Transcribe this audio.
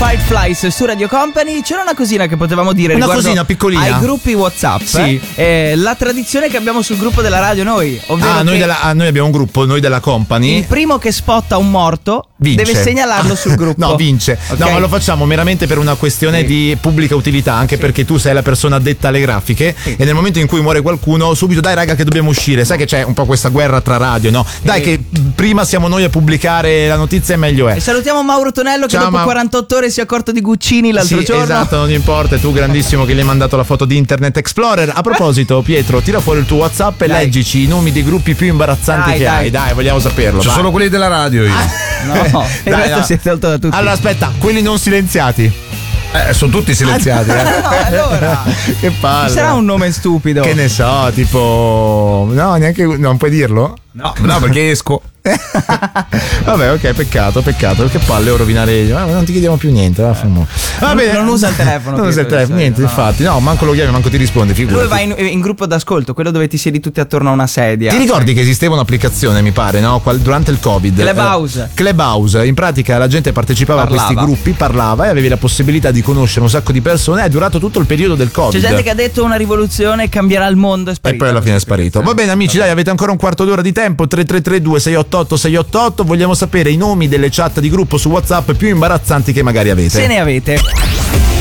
Fireflies su Radio Company. C'era una cosina che potevamo dire una riguardo cosina piccolina ai gruppi WhatsApp. Sì. La tradizione che abbiamo sul gruppo della radio noi, ovvero noi abbiamo un gruppo, noi della Company. il primo che spotta un morto vince. deve segnalarlo sul gruppo. No, vince. Okay. No, ma lo facciamo meramente per una questione di pubblica utilità, anche perché tu sei la persona addetta alle grafiche e nel momento in cui muore qualcuno subito dai raga che dobbiamo uscire. Sai che c'è un po' questa guerra tra radio, no? Dai che prima siamo noi a pubblicare la notizia e meglio è. E salutiamo Mauro Tonello che dopo 48 ore si è accorto di Guccini l'altro giorno. Esatto, non importa, tu grandissimo che gli hai mandato la foto di Internet Explorer. A proposito, Pietro, tira fuori il tuo WhatsApp e leggici i nomi dei gruppi più imbarazzanti che hai. Dai, vogliamo saperlo. C'ho solo quelli della radio io. No, siete tolto da tutti. Allora aspetta, quelli non silenziati. Sono tutti silenziati. No, allora che palle. Ci sarà un nome stupido. Che ne so, tipo no, neanche non puoi dirlo? No, perché esco. Vabbè, ok, peccato, che palle rovinare. Non ti chiediamo più niente, va bene. Non usa il telefono. Non usa il telefono, niente, no. Infatti, no, manco lo chiami, manco ti risponde, figurati. Lui va in gruppo d'ascolto, quello dove ti siedi tutti attorno a una sedia. Ti ricordi che esisteva un'applicazione, mi pare, no? Durante il Covid. Clubhouse. In pratica la gente partecipava a questi gruppi, parlava e avevi la possibilità di conoscere un sacco di persone. È durato tutto il periodo del Covid. C'è gente che ha detto una rivoluzione cambierà il mondo, è sparito. E poi alla fine è sparito. Va bene amici, dai, avete ancora un quarto d'ora di tempo. 3332 688 688. Vogliamo sapere i nomi delle chat di gruppo su WhatsApp più imbarazzanti che magari avete. Se ne avete.